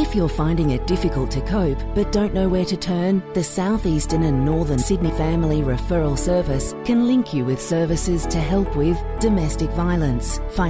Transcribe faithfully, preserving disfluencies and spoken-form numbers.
If you're finding it difficult to cope but don't know where to turn, the South Eastern and Northern Sydney Family Referral Service can link you with services to help with domestic violence, financial